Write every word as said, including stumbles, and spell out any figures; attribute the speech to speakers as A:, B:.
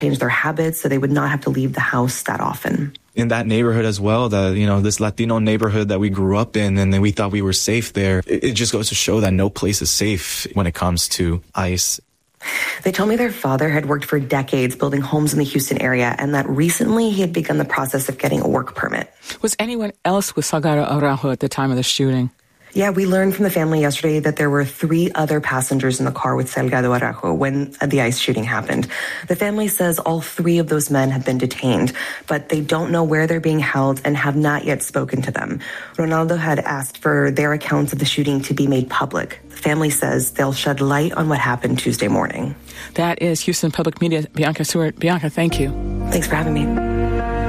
A: change their habits so they would not have to leave the house that often.
B: In that neighborhood as well, the, you know, this Latino neighborhood that we grew up in, and then we thought we were safe there. It, it just goes to show that no place is safe when it comes to ICE.
A: They told me their father had worked for decades building homes in the Houston area, and that recently he had begun the process of getting a work permit.
C: Was anyone else with Salgado Araujo at the time of the shooting?
A: Yeah, we learned from the family yesterday that there were three other passengers in the car with Salgado Araujo when the ICE shooting happened. The family says all three of those men have been detained, but they don't know where they're being held and have not yet spoken to them. Ronaldo had asked for their accounts of the shooting to be made public. The family says they'll shed light on what happened Tuesday morning.
C: That is Houston Public Media, Bianca Stewart. Bianca, thank you.
A: Thanks for having me.